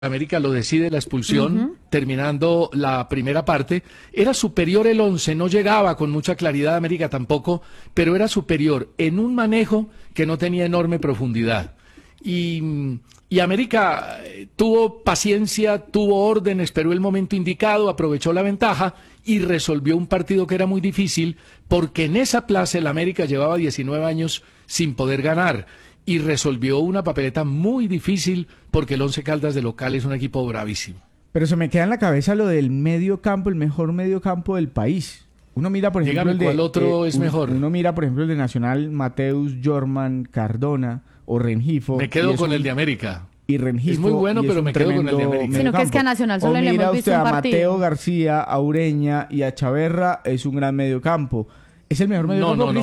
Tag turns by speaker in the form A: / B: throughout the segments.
A: América lo decide la expulsión, terminando la primera parte. Era superior el 11, no llegaba con mucha claridad América tampoco, pero era superior en un manejo que no tenía enorme profundidad. Y América tuvo paciencia, tuvo orden, esperó el momento indicado, aprovechó la ventaja y resolvió un partido que era muy difícil, porque en esa plaza el América llevaba 19 años sin poder ganar. Y resolvió una papeleta muy difícil porque el Once Caldas de local es un equipo bravísimo.
B: Pero se me queda en la cabeza lo del medio campo, el mejor medio campo del país. Uno mira, por ejemplo,
A: Dígame, ¿cuál otro es mejor?
B: Uno mira, por ejemplo, el de Nacional, Mateus, Jorman, Cardona o Rengifo.
A: Me quedo con el de América.
B: Y Rengifo
A: es muy bueno, pero me quedo con el de América.
C: Sino que es que a Nacional solo le hemos visto un partido.
B: Mira usted a Mateo García, a Ureña y a Chaverra, es un gran medio campo. ¿Es el mejor medio campo?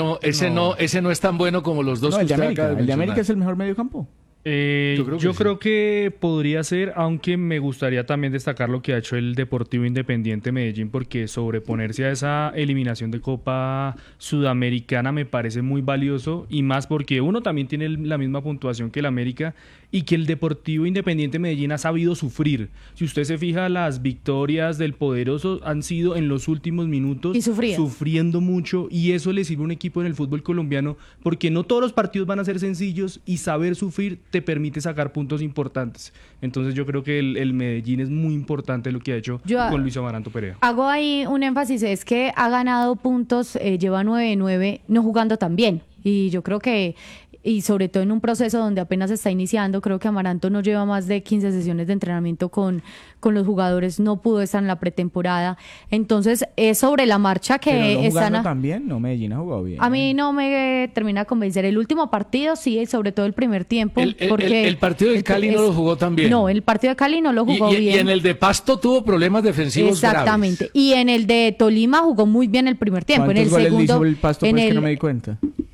A: Ese no es tan bueno como los dos que usted acaba de mencionar.
B: ¿El de América es el mejor medio campo?
D: Yo creo que podría ser, aunque me gustaría también destacar lo que ha hecho el Deportivo Independiente Medellín, porque sobreponerse a esa eliminación de Copa Sudamericana me parece muy valioso, y más porque uno también tiene la misma puntuación que el América, y que el Deportivo Independiente Medellín ha sabido sufrir. Si usted se fija, las victorias del Poderoso han sido en los últimos minutos
C: y
D: sufriendo mucho, y eso le sirve a un equipo en el fútbol colombiano, porque no todos los partidos van a ser sencillos, y saber sufrir te permite sacar puntos importantes. Entonces yo creo que el Medellín es muy importante lo que ha hecho con Luis Amaranto Perea.
C: Hago ahí un énfasis, es que ha ganado puntos, lleva 9-9, no jugando tan bien, y yo creo que y sobre todo en un proceso donde apenas se está iniciando, creo que Amaranto no lleva más de 15 sesiones de entrenamiento con los jugadores, no pudo estar en la pretemporada, entonces es sobre la marcha que
B: pero no
C: están
B: también, no, Medellín ha jugado bien.
C: A mí no me termina de convencer, el último partido sí, sobre todo el primer tiempo.
A: El partido del Cali no lo jugó tan bien.
C: No, el partido de Cali no lo jugó bien.
A: Y en el de Pasto tuvo problemas defensivos
C: exactamente,
A: graves.
C: Y en el de Tolima jugó muy bien el primer tiempo. En el
B: goles
C: segundo,
B: le hizo el Pasto, pues que no me di cuenta?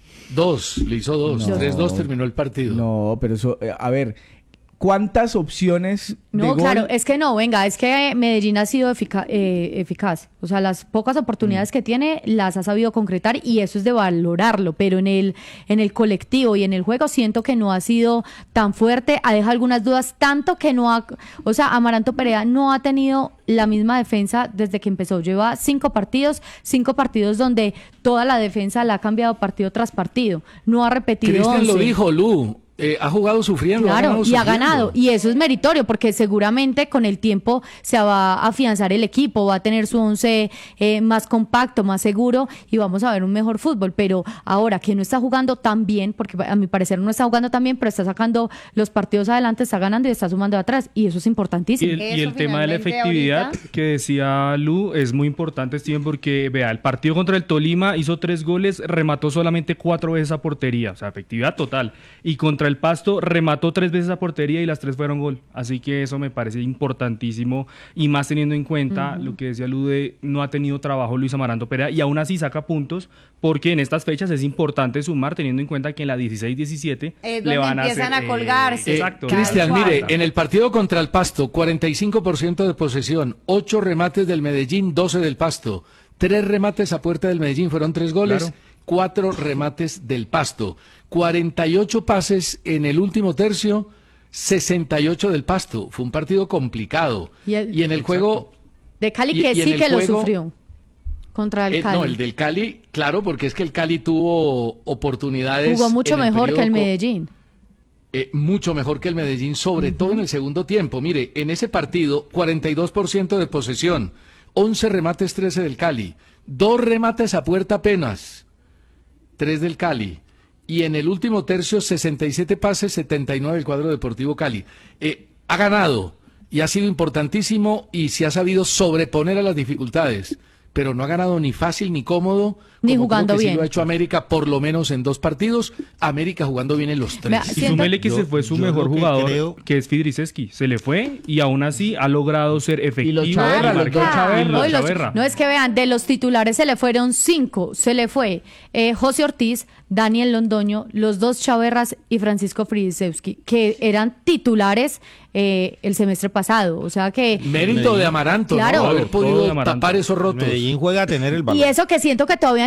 A: Le hizo dos. 3-2 terminó el partido.
B: No, pero eso, a ver, ¿cuántas opciones de gol?
C: Claro, es que es que Medellín ha sido eficaz. O sea, las pocas oportunidades que tiene las ha sabido concretar, y eso es de valorarlo, pero en el colectivo y en el juego siento que no ha sido tan fuerte, ha dejado algunas dudas, tanto que Amaranto Perea no ha tenido la misma defensa desde que empezó. Lleva 5 partidos donde toda la defensa la ha cambiado partido tras partido. No ha repetido.
A: Cristian lo dijo, Lu. Ha jugado sufriendo.
C: Claro, ha ganado, y eso es meritorio, porque seguramente con el tiempo se va a afianzar el equipo, va a tener su 11 más compacto, más seguro, y vamos a ver un mejor fútbol. Pero ahora que no está jugando tan bien, porque a mi parecer no está jugando tan bien, pero está sacando los partidos adelante, está ganando y está sumando de atrás, y eso es importantísimo.
D: Y el tema de la efectividad que decía Lu es muy importante, Steven, porque vea, el partido contra el Tolima hizo 3 goles, remató solamente 4 veces a portería, o sea, efectividad total, y contra el Pasto remató 3 veces a portería y las 3 fueron gol. Así que eso me parece importantísimo, y más teniendo en cuenta lo que decía Lude, no ha tenido trabajo Luis Amaranto Perea, y aún así saca puntos, porque en estas fechas es importante sumar, teniendo en cuenta que en la 16-17 le van a
E: empiezan a colgarse.
D: Exacto.
A: Cristian, mire, en el partido contra el Pasto, 45% de posesión, 8 remates del Medellín, 12 del Pasto, 3 remates a puerta del Medellín, fueron 3 goles. Claro. 4 remates del Pasto, 48 pases en el último tercio, 68 del Pasto. Fue un partido complicado. Y en el juego
C: de Cali, que sí que lo sufrió contra el Cali.
A: No, el del Cali, claro, porque es que el Cali tuvo oportunidades.
C: Jugó mucho mejor que el Medellín.
A: Mucho mejor que el Medellín, sobre todo en el segundo tiempo. Mire, en ese partido, 42% de posesión, 11 remates, 13 del Cali, 2 remates a puerta apenas, 3 del Cali, y en el último tercio 67 pases, 79 del cuadro Deportivo Cali. Ha ganado y ha sido importantísimo, y se ha sabido sobreponer a las dificultades, pero no ha ganado ni fácil ni cómodo,
C: ni jugando bien.
A: Sí lo ha hecho América, por lo menos en 2 partidos, América jugando bien en los 3.
D: Y súmele que se fue su mejor jugador, que es Fidriseski. Se le fue, y aún así ha logrado ser efectivo.
B: Y los Chaverra.
C: No, es que vean, de los titulares se le fueron 5. Se le fue José Ortiz, Daniel Londoño, los 2 Chaverras y Francisco Fidriseski, que eran titulares el semestre pasado. O sea que...
A: Mérito de Amaranto,
C: claro,
A: ¿no? Haber podido tapar esos rotos.
F: Medellín juega a tener el balón.
C: Y eso que siento que todavía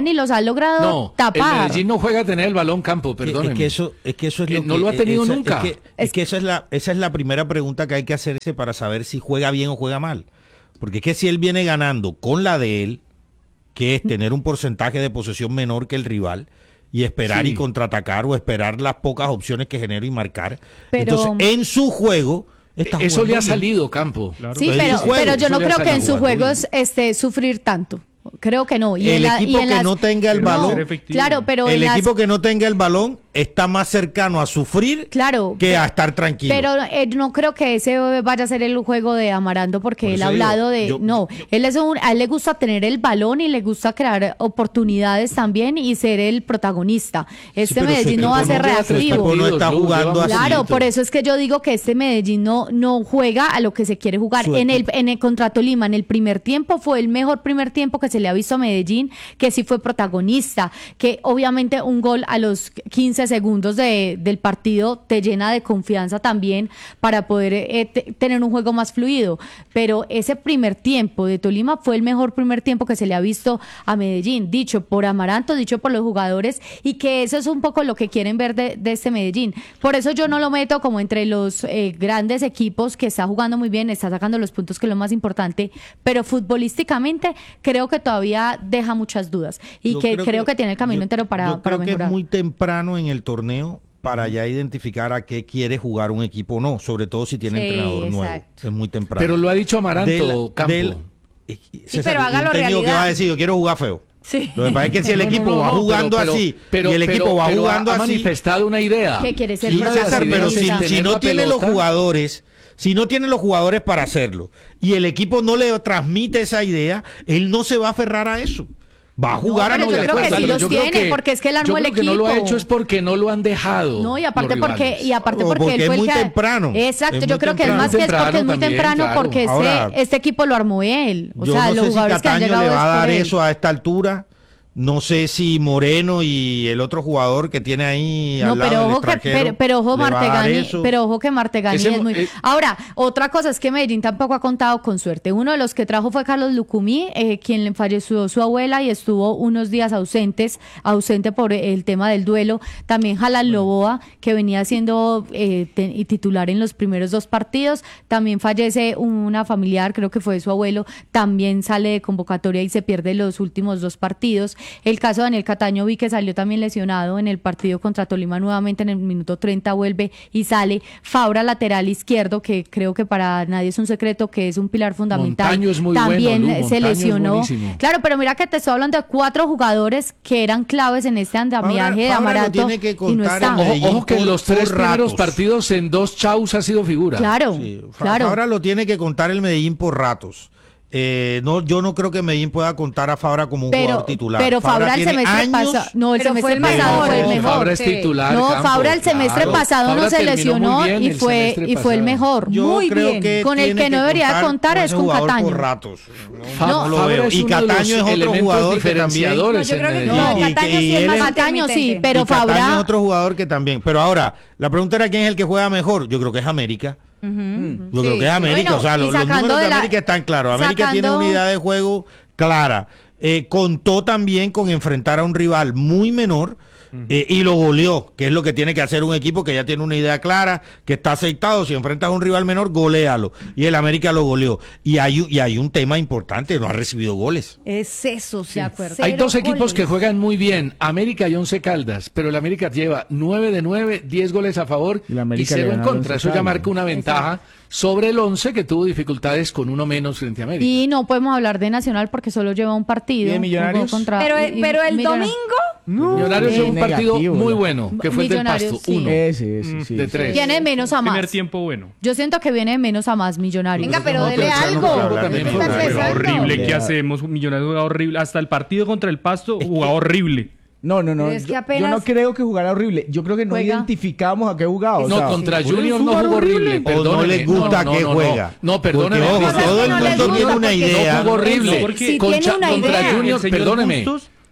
C: y los ha logrado
A: No,
C: tapar.
A: el Medellín no juega a tener el balón campo, perdóneme.
E: Es que eso es lo
A: no
E: que,
A: lo ha tenido nunca.
E: Es que esa es la primera pregunta que hay que hacerse para saber si juega bien o juega mal. Porque es que si él viene ganando con la de él, que es tener un porcentaje de posesión menor que el rival, y esperar
A: Sí.
E: y contraatacar o esperar las pocas opciones que genero y marcar.
C: Pero-
E: Entonces, en su juego, está
A: Eso le ha
E: jugando bien.
A: salido, Campo.
D: Claro.
C: Sí,
E: Entonces,
C: pero,
E: su juego,
C: pero yo
A: eso
C: no
A: le ha
C: creo que en
A: salido
C: sus
A: jugando
C: juegos sufrir tanto. Creo que no. Y
E: El
C: en la-
E: equipo
C: y en
E: que
C: las-
E: no tenga el
D: Pero
E: balón,
D: ser efectivo.
C: Claro, pero
E: el
C: en las-
E: equipo que no tenga el balón está más cercano a sufrir
C: Claro,
E: que a estar tranquilo.
C: Pero no creo que ese vaya a ser el juego de Amaranto porque
E: Por
C: él
E: eso
C: ha hablado
E: digo,
C: de... No, a él le gusta tener el balón y le gusta crear oportunidades también y ser el protagonista. Este
E: pero su
C: Medellín no va a
E: equipo
C: ser
E: no lleva tres
C: reactivo.
E: partidos. no está
A: Lu,
E: jugando
A: lleva
E: así.
C: Claro,
E: Facilito.
C: por eso es que yo digo que este Medellín no juega a lo que se quiere jugar.
E: Su
C: En el
E: equipo.
C: contra Tolima, en el primer tiempo, fue el mejor primer tiempo que se le ha visto a Medellín, que sí fue protagonista, que obviamente un gol a los 15 segundos del partido te llena de confianza también para poder tener un juego más fluido. Pero ese primer tiempo de Tolima fue el mejor primer tiempo que se le ha visto a Medellín, dicho por Amaranto, dicho por los jugadores, y que eso es un poco lo que quieren ver de este Medellín. Por eso yo no lo meto como entre los grandes equipos, que está jugando muy bien, está sacando los puntos, que es lo más importante, pero futbolísticamente creo que todavía deja muchas dudas y
E: Yo
C: que creo que tiene el camino
E: yo-
C: entero
E: yo
C: para
E: creo que
C: mejorar.
E: es muy temprano en el torneo para ya identificar a qué quiere jugar un equipo o no, sobre todo si tiene
C: Sí,
E: entrenador nuevo.
C: exacto.
E: Es muy temprano.
A: Pero lo ha dicho Amaranto,
E: Del-
A: Campo.
E: del- César,
F: pero hágalo
E: un técnico que
F: realidad.
E: va a decir, yo quiero jugar feo.
F: Sí.
E: Lo que pasa es que si el
A: No, no,
E: equipo
A: no,
E: va
A: no,
E: jugando
A: pero-
E: así
A: pero-
E: y el equipo va
A: pero
E: jugando
A: ha
E: así,
A: manifestado una idea.
C: ¿Qué quiere ser
E: sí,
A: Una
E: César, pero
C: protagonista?
E: si
A: tener
E: no
A: la
E: tiene los
A: pelota.
E: jugadores, si no tiene los jugadores para hacerlo y el equipo no le transmite esa idea, él no se va a aferrar a eso. Va a jugar
C: pero
E: a lo
C: yo
E: que le
C: creo que
E: cuesta.
C: sí
A: Pero
C: los
A: yo creo
C: tiene, porque es que él armó
A: yo
C: el
A: creo que no lo ha
C: equipo.
A: hecho es porque no lo han dejado.
C: No, y aparte
A: los
C: porque
A: rivales.
E: Porque
C: él
E: es
C: fue el
E: muy
C: que
E: temprano.
C: Exacto,
E: Es
C: yo
E: muy
C: creo que es
E: temprano.
C: más que es porque es muy
A: También,
C: temprano
A: claro.
C: porque
E: Ahora,
C: este equipo lo armó él. O
E: Yo
C: sea,
E: no
C: los
E: sé si
C: jugadores que han
E: Cataño
C: llegado
E: le va a
C: es por
E: dar
C: él.
E: eso a esta altura. No sé si Moreno y el otro jugador que tiene ahí
C: No,
E: al lado
C: pero
E: del
C: ojo que
E: extranjero
C: pero ojo
E: le va a dar
C: Martegani,
E: eso.
C: pero ojo que Martegani
A: Ese-
C: es muy. Ahora, otra cosa es que Medellín tampoco ha contado con suerte. Uno de los que trajo fue Carlos Lucumí, quien le falleció su abuela y estuvo unos días ausente por el tema del duelo. También Jalan Loboa, que venía siendo titular en los primeros 2 partidos. También fallece una familiar, creo que fue su abuelo. También sale de convocatoria y se pierde los últimos 2 partidos. El caso de Daniel Cataño vi que salió también lesionado en el partido contra Tolima nuevamente en el minuto 30, vuelve y sale. Fabra, lateral izquierdo, que creo que para nadie es un secreto que es un pilar fundamental.
A: Montaño es muy
C: también
A: bueno, Lu,
C: se
A: Montaño es
C: lesionó.
A: buenísimo.
C: Claro, pero mira que te estoy hablando de 4 jugadores que eran claves en este andamiaje de
E: Fabra lo
C: Amaranto
E: tiene que
C: y no
E: contar
C: están.
E: en Medellín.
A: Ojo que en los
E: por
A: 3 primeros
E: ratos.
A: partidos en 2 chaus ha sido figura.
C: Claro,
E: Sí,
C: claro.
E: Fabra lo tiene que contar el Medellín por ratos. Yo no creo que Medellín pueda contar a Fabra como un jugador titular.
C: Pero Fabra el
E: tiene
C: semestre
E: años-
C: pasado, no, el
F: Pero fue
C: semestre
F: el
C: pasado
F: mejor,
C: fue el
A: No,
C: mejor.
A: Fabra es
F: sí.
A: titular.
C: No,
A: Campo,
C: Fabra el semestre
A: claro.
C: pasado
A: Fabra
C: no se
A: terminó
C: lesionó
A: muy bien
C: y
A: el
C: fue
A: semestre
C: el
A: pasado.
C: mejor.
E: Yo
C: Muy
E: creo
C: bien.
E: que
C: Con el
E: tiene
C: que no debería contar es
E: ese
C: con
E: jugador
C: Cataño.
E: por ratos.
C: No,
E: lo
A: Fabra
E: veo.
A: es
E: Y
A: uno de los
E: Cataño es otro
A: elementos
E: jugador que también.
A: diferenciadores
F: No, yo
A: en
F: creo que
A: Medellín.
F: no,
E: Y-
F: Cataño
E: y
F: sí es
E: él
F: más
E: es-
C: Cataño sí,
F: intermitente.
C: pero
E: Y Cataño
C: Fabra
E: es otro jugador que también. Pero ahora, la pregunta era quién es el que juega mejor. Yo creo que es América. Yo creo que es América.
C: Bueno,
E: o sea,
C: y
E: los
C: sacando
E: números de
C: de la-
E: América están claros. América
C: sacando-
E: tiene una unidad de juego clara. Contó también con enfrentar a un rival muy menor. Y lo goleó, que es lo que tiene que hacer un equipo que ya tiene una idea clara, que está aceitado. Si enfrentas a un rival menor, goléalo. Y el América lo goleó. Y hay un tema importante, no ha recibido goles.
F: Es eso, sí.
C: De acuerdo.
A: Hay 2
F: Cero
A: equipos
F: goles.
A: que juegan muy bien, América y Once Caldas, pero el América lleva 9 de 9, 10 goles a favor
B: Y la
A: y
B: América
A: 0
B: le
A: en
B: gana al
A: contra.
B: Once
A: Eso ya
B: Caldas.
A: marca una ventaja sobre el 11 que tuvo dificultades con uno menos frente a América.
C: y no podemos hablar de Nacional porque solo lleva un partido.
B: ¿Y de Millonarios?
C: Jugó contra-
F: Pero,
C: y-
F: pero el
C: Millonarios.
F: domingo,
A: Millonarios es un partido
B: negativo,
A: muy
B: ¿no?
A: bueno, que fue el del
C: Millonarios,
A: Pasto,
C: sí.
A: 1
B: Ese, sí.
A: de 3.
C: Viene de menos a
D: Primer
C: más.
D: tiempo bueno.
C: Yo siento que viene de menos a más Millonarios.
F: venga, pero
A: no,
F: dele
A: pero
F: algo.
A: Chano también
F: ¿Qué
A: fue
F: está
A: bueno.
F: pensando?
D: Horrible, ¿qué
B: Ya.
D: hacemos? Millonarios jugaba horrible. Hasta el partido contra el Pasto jugaba horrible.
B: No.
F: Pero es que
B: Yo
F: apenas-
B: no creo que jugara horrible. Yo creo que no
C: Juega.
B: identificamos a qué jugaba. o
A: No,
B: sea,
A: contra
B: por eso
A: Junior no
B: jugar
A: jugó horrible.
E: O no
A: Perdóneme.
E: les gusta que juega.
A: No, perdóneme.
E: Porque, ojo,
F: No,
E: todo el
F: no les
E: mundo
F: gusta
E: tiene una
F: porque-
E: idea.
A: No jugó horrible.
D: No, porque-
F: Si tiene una
A: contra
F: idea.
A: Junior,
D: El señor
A: perdóneme.
D: Bustos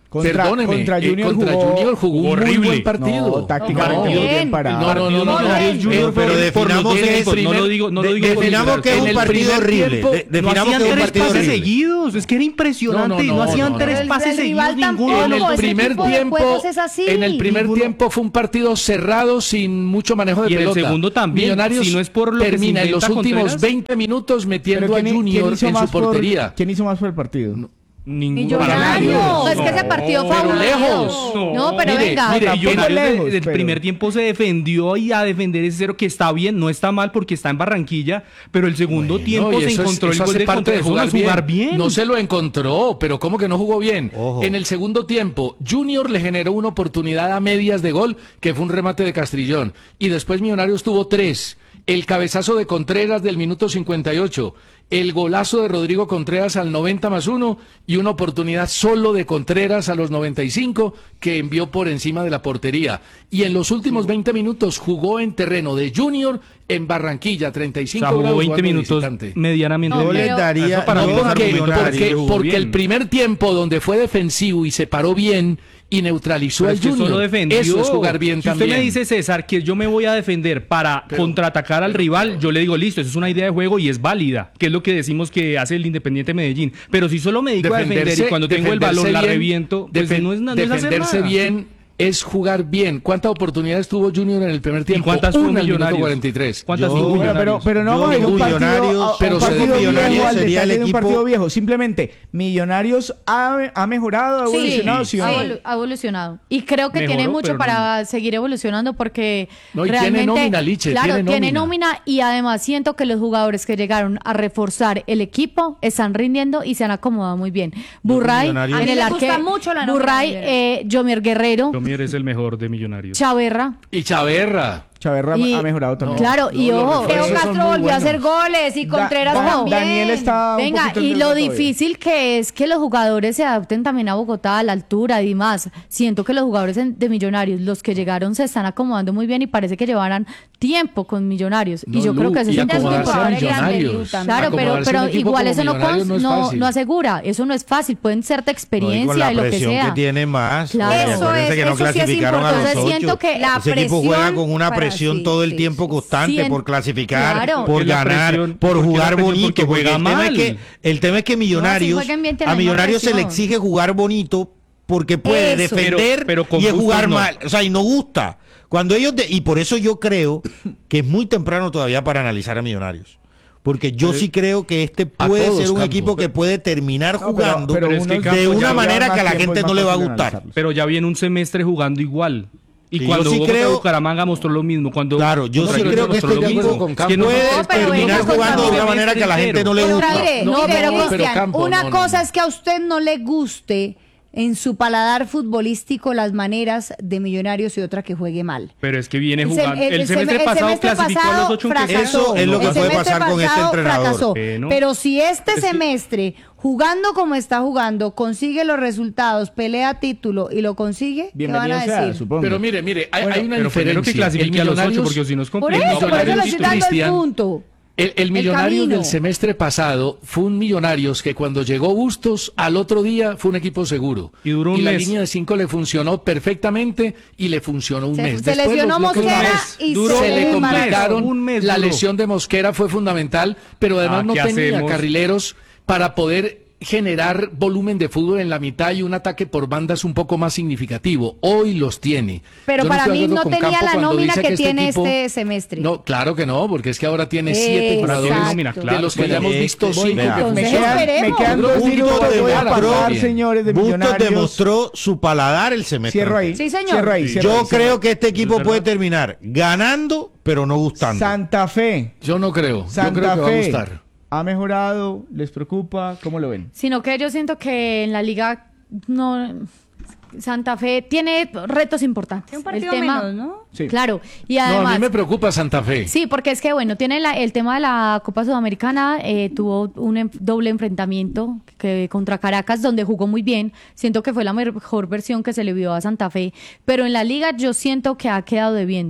B: Contra Junior
A: jugó un muy
D: horrible.
A: buen partido.
B: No, tácticamente
C: No,
B: bien
C: bien.
B: parado.
D: Millonarios Junior
E: pero definamos que es
D: no lo digo por
E: definamos que es
A: en
E: un
A: el
E: partido
A: primer
E: horrible.
A: tiempo,
D: no
E: Definamos
D: hacían
E: que es un
D: tres
E: partido
D: pases
E: horrible.
D: seguidos, es que era impresionante, no hacían tres
F: El
D: pases
F: rival
D: seguidos
F: tampoco.
D: ninguno.
A: En el
F: ese
A: primer
F: tipo de
A: tiempo,
F: juegos es así.
A: en el primer tiempo fue un partido cerrado sin mucho manejo de
D: Y en el
A: pelota.
D: segundo también,
A: Millonarios
D: si no es por lo que se
A: termina en los
D: inventa
A: últimos
D: Contreras.
A: 20 minutos metiendo a Junior en su portería.
B: ¿Quién hizo más por el partido?
D: Ninguno.
F: Millonarios.
C: No, es que ese partido fue
A: pero
C: aburrido.
A: lejos.
C: No, pero
A: Mire,
C: venga.
A: mire,
B: Tampoco
D: Millonarios
B: lejos,
D: desde el
B: pero-
D: primer tiempo se defendió y a defender ese cero que está bien, no está mal porque está en Barranquilla, pero el segundo tiempo
A: No, y
D: se
A: eso
D: encontró
A: eso
D: el gol
A: hace
D: de
A: parte de
D: Contreras, jugar bien.
A: No se lo encontró, pero ¿cómo que no jugó bien?
E: Ojo.
A: En el segundo tiempo, Junior le generó una oportunidad a medias de gol, que fue un remate de Castrillón. Y después Millonarios tuvo 3. El cabezazo de Contreras del minuto 58. El golazo de Rodrigo Contreras al 90+1 y una oportunidad solo de Contreras a los 95 que envió por encima de la portería. Y en los últimos 20 minutos jugó en terreno de Junior en Barranquilla,
D: O
A: 35
D: sea, jugó
A: grados
D: 20
A: jugando de
D: minutos
A: visitante.
D: medianamente
C: No,
E: Yo
D: bien.
E: les
C: pero-
E: daría
D: Eso para
E: no,
D: mí es un
E: porque-
D: argumento
A: Porque,
D: jugó
A: porque
D: bien.
A: el primer tiempo donde fue defensivo y se paró bien y neutralizó
D: Pero
A: al
D: es que
A: Junior,
D: solo defendió.
A: eso es jugar bien
D: si
A: también.
D: usted me dice, César, que yo me voy a defender para contraatacar al rival, yo le digo, listo, eso es una idea de juego y es válida, que es lo que decimos que hace el Independiente Medellín. Pero si solo me dedico a defender y cuando tengo el balón la
A: bien,
D: reviento, pues no es hacer
A: defenderse
D: nada.
A: bien es jugar bien. ¿Cuántas oportunidades tuvo Junior en el primer tiempo?
D: cuántas tuvo
A: Una al minuto
D: Millonarios?
A: 43.
D: ¿Cuántas
E: Yo-
D: tuvo
B: Bueno,
D: Millonarios?
B: pero no
E: Yo
B: vamos a ir a un
E: digo
B: partido,
E: Millonarios,
B: a
A: pero
B: un
A: se
B: partido
A: dijo
B: viejo
E: Millonarios
B: al
E: sería el
B: detalle de un
E: equipo-
B: partido viejo. Simplemente, Millonarios ha mejorado, ha
C: Sí,
B: evolucionado, ¿sí o no?
C: ha evolucionado. Y creo que
D: Mejoró,
C: tiene mucho
D: pero
C: para seguir evolucionando porque
A: No, y tiene
C: realmente...
A: nómina, Liche,
C: claro,
A: tiene
C: tiene
A: nómina.
C: nómina y además siento que los jugadores que llegaron a reforzar el equipo están rindiendo y se han acomodado muy bien. Burray,
E: Millonarios-
C: en
F: A mí
C: el
F: me
C: arque,
F: gusta mucho la nómina
C: Burray,
F: de
C: Jomier Guerrero,
D: Jomier es el mejor de Millonarios.
C: Chaverra.
A: Y Chaverra.
B: Chaverra
C: Y-
B: ha mejorado también.
C: Claro, y
A: No, los
C: ojo,
F: Teo
A: refuerzos son
F: Castro
A: muy
F: volvió a hacer
A: buenos.
F: goles y Contreras
B: Da-
F: también.
B: Daniel está un
C: venga,
B: poquito
C: y
B: en
C: lo
B: todavía.
C: difícil que es que los jugadores se adapten también a Bogotá, a la altura y más. Siento que los jugadores de Millonarios, los que llegaron, se están acomodando muy bien y parece que llevarán tiempo con Millonarios.
A: No,
C: y yo creo
A: Lu,
C: que ese
A: y
C: es un punto
A: acomodarse a
C: importante.
A: Millonarios.
C: Claro, pero,
A: Acomodarse en un equipo
C: igual
A: como
C: eso
A: Millonarios no es fácil.
C: no asegura, eso no es fácil, pueden ser de
E: No, y
C: experiencia
E: con la
C: y lo que
E: presión
C: sea.
E: que tiene más.
C: Claro.
E: Oye,
C: Eso
E: acuérdense
F: es-
E: que no
F: eso sí es
E: clasificaron a los
C: importante.
E: ocho.
C: Siento que
F: la
E: Ese equipo juega
F: presión
E: con una
F: para-
E: presión
F: sí,
E: todo el
F: sí,
E: tiempo
F: sí.
E: constante
C: Sien-
E: por clasificar,
C: Claro.
E: por
D: Porque la
E: ganar,
D: presión-
E: por
D: porque
E: jugar
D: la presión,
E: bonito.
D: porque juega
E: el tema es
D: mal.
E: el tema es que Millonarios,
C: jueguen bien, tienen
E: a
C: la misma
E: Millonarios se le
C: presión.
E: exige jugar bonito porque puede
F: Eso.
E: defender
D: Pero con
E: y es
D: gusto
E: jugar
D: no.
E: mal. O sea, y no gusta. Cuando ellos y por eso yo creo que es muy temprano todavía para analizar a Millonarios. Porque yo sí creo que este
A: a
E: puede
A: todos,
E: ser un
A: Campo.
E: equipo que puede terminar
B: No, pero-
E: jugando
B: pero
D: es que
B: unos
D: Campo
E: de
D: ya
E: una
D: lleva
E: manera
B: más
E: que a la
B: tiempo,
E: gente
B: es
E: no
B: más
E: le va a
B: fácil
E: gustar.
B: analizarlos.
D: Pero ya viene un semestre jugando igual. Y
E: Y
D: cuando
E: yo sí
D: jugó contra
E: creo-
D: Bucaramanga mostró lo mismo. Cuando
E: Claro, yo
D: contra
E: sí
D: Junior
E: creo que
D: mostró
E: este
D: lo
E: equipo
D: mismo.
A: con
D: Es
A: Campo.
D: que no
E: puede
D: es
C: pero
E: terminar
C: venga,
E: jugando de una
D: contra
E: manera que a la gente no le
F: Pero
E: gusta.
F: mire,
A: No,
F: mire,
A: pero
F: Cristian,
A: Campo,
F: una
A: no, no,
F: cosa
A: no.
F: es que a usted no le guste en su paladar futbolístico las maneras de Millonarios y otra que juegue mal.
D: Pero es que viene
F: El sem-
D: jugando. El semestre
F: el
D: pasado
F: semestre
D: clasificó a los
F: pasado
D: 8
F: fracasó.
E: Eso es lo que
F: El
E: puede
F: semestre
E: pasar con este
F: pasado
E: entrenador.
F: fracasó.
D: Bueno.
F: Pero si este
D: Es que-
F: semestre, jugando como está jugando, consigue los resultados, pelea título y lo consigue, ¿qué van
B: Bienvenido
F: a
B: sea,
F: decir?
B: supongo.
A: Pero mire, hay una
D: Pero primero
A: diferencia.
D: que clasifique a los 8 porque si nos
F: Por
D: complica.
F: eso, por eso le
A: Millonarios,
F: estoy dando el
A: Cristian,
F: punto.
A: El Millonarios
F: camino.
A: del semestre pasado fue un Millonarios que cuando llegó Bustos al otro día fue un equipo seguro.
D: Y duró un
A: la
D: mes.
A: línea de 5 le funcionó perfectamente y le funcionó un mes.
F: Se
A: Después
F: lesionó
A: los bloques
F: Mosquera
A: bajos
F: y
D: Duró
A: se le
D: un mes,
A: complicaron.
D: un mes
A: La
D: duró.
A: lesión de Mosquera fue fundamental, pero además no
D: ¿qué
A: tenía
D: hacemos?
A: carrileros para poder generar volumen de fútbol en la mitad y un ataque por bandas un poco más significativo. Hoy los tiene.
F: Pero
A: Yo
F: para
A: estoy de
F: mí
A: acuerdo
F: no
A: con
F: tenía
A: Campo
F: la
A: cuando
F: nómina
A: dice
F: que tiene
A: equipo-
F: este semestre.
A: No, claro que no, porque es que ahora tiene 7 jugadores
F: Exacto.
D: nómina,
A: de
D: claro.
A: los que ya hemos
E: Bueno,
A: visto
E: este-
A: 5
E: vea.
A: que
F: Entonces,
A: funcionan.
F: esperemos.
B: Me quedan
E: Punto
B: 2 minutos, voy a
E: demostró-
B: pasar, señores de
E: Bustos
B: Millonarios.
E: demostró su paladar el semestre.
B: Cierro ahí.
F: Sí, señor.
B: Cierro ahí, cierro
E: Yo
B: ahí, cierro
E: creo
B: ahí.
E: que este equipo
D: Es
E: puede
D: verdad.
E: terminar ganando, pero no gustando.
B: Santa Fe.
A: Yo no creo. Yo creo
B: Santa
A: que va a
B: Fe.
A: gustar.
B: ¿Ha mejorado? ¿Les preocupa? ¿Cómo lo ven?
C: Sino que yo siento que en la liga no Santa Fe tiene retos importantes.
F: Un partido
C: El tema,
F: menos, ¿no?
B: Sí.
C: Claro, y
A: No, a
C: además
A: mí me preocupa Santa Fe.
C: sí, porque es que bueno, tiene el tema de la Copa Sudamericana, tuvo un doble enfrentamiento que contra Caracas, donde jugó muy bien. Siento que fue la mejor versión que se le vio a Santa Fe, pero en la liga yo siento que ha quedado debiendo.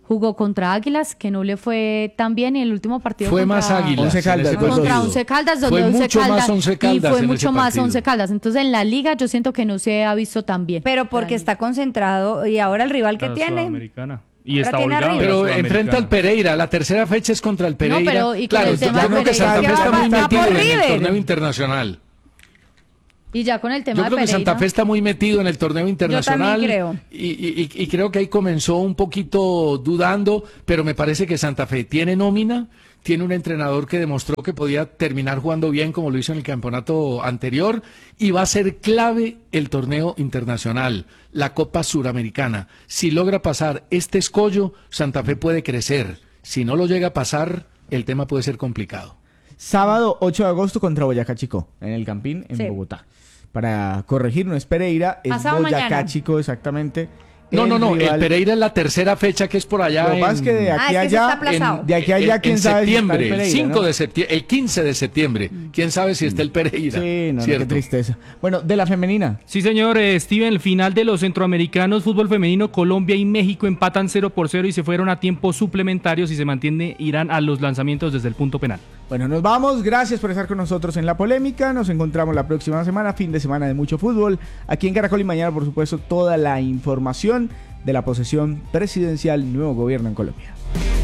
C: jugó contra Águilas, que no le fue tan bien, y el último partido
A: Fue
C: contra,
A: más Águilas.
B: Once Caldas,
A: en ese
C: contra
A: partido.
C: Once Caldas, donde
A: Fue
C: Once
A: mucho más
C: Caldas,
A: Once
C: y
A: Caldas
C: fue
A: en
C: mucho
A: ese
C: más
A: partido.
C: Once Caldas. Entonces en la liga yo siento que no se ha visto tan bien.
F: Pero porque está concentrado y ahora el rival que
D: La
F: tiene.
D: Sudamericana. Y
F: Ahora
D: está
F: tiene
D: holgado.
F: arriba.
D: la
A: Pero
D: Sudamericana.
A: enfrenta al Pereira, la tercera fecha es contra el Pereira.
C: pero y con
A: claro,
C: el tema
A: yo
C: de
A: creo que
C: Pereira,
A: Santa Fe
F: ¿qué
A: está
F: va
A: muy
F: a pasar
A: metido
F: por
A: en el
F: River?
A: torneo internacional.
C: Y ya con el tema
A: Yo
C: de
A: creo que
C: Pereira.
A: Santa Fe está muy metido en el torneo internacional.
F: creo.
A: Y creo que ahí comenzó un poquito dudando, pero me parece que Santa Fe tiene nómina, tiene un entrenador que demostró que podía terminar jugando bien como lo hizo en el campeonato anterior, y va a ser clave el torneo internacional, la Copa Suramericana. Si logra pasar este escollo, Santa Fe puede crecer. Si no lo llega a pasar, el tema puede ser complicado.
B: Sábado 8 de agosto contra Boyacá Chico, en el Campín, en
F: Sí.
B: Bogotá. Para corregir, no es Pereira, es
C: Pasado
B: Boyacá
C: mañana.
B: Chico, exactamente.
A: No, el
B: rival-
A: Pereira es la tercera fecha que es por allá
B: Lo que pasa es que de
F: Ah,
B: aquí
F: es que
B: a
F: se está
B: allá,
F: aplazado.
B: de aquí a allá, quién
A: en
B: sabe si está el
A: septiembre, el
B: Pereira,
A: 5
B: ¿no?
A: de septiembre, el 15 de septiembre, quién sabe si está el Pereira.
B: Sí, no,
A: ¿cierto?
B: qué tristeza. Bueno, de la femenina.
D: Sí, señor, Steven, el final de los centroamericanos, fútbol femenino, Colombia y México empatan 0-0 y se fueron a tiempos suplementarios y se mantiene, irán a los lanzamientos desde el punto penal.
B: Bueno, nos vamos. Gracias por estar con nosotros en La Polémica. Nos encontramos la próxima semana, fin de semana de mucho fútbol. Aquí en Caracol y mañana, por supuesto, toda la información de la posesión presidencial, nuevo gobierno en Colombia.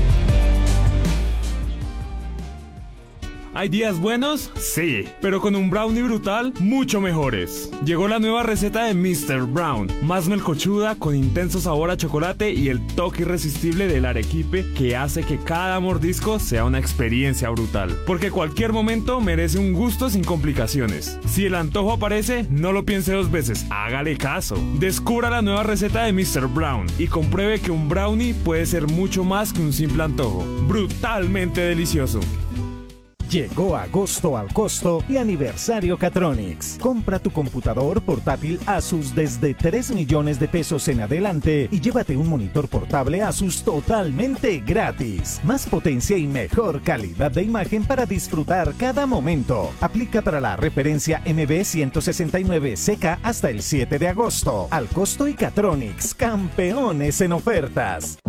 G: ¿Hay días buenos? Sí, pero con un brownie brutal, mucho mejores. Llegó la nueva receta de Mr. Brown, más melcochuda, con intenso sabor a chocolate y el toque irresistible del arequipe que hace que cada mordisco sea una experiencia brutal. Porque cualquier momento merece un gusto sin complicaciones. Si el antojo aparece, no lo piense dos veces, hágale caso. Descubra la nueva receta de Mr. Brown y compruebe que un brownie puede ser mucho más que un simple antojo. Brutalmente delicioso.
H: Llegó agosto al costo y aniversario Catronics. Compra tu computador portátil Asus desde 3 millones de pesos en adelante y llévate un monitor portable Asus totalmente gratis. Más potencia y mejor calidad de imagen para disfrutar cada momento. Aplica para la referencia MB169CK hasta el 7 de agosto. Al costo y Catronics, campeones en ofertas.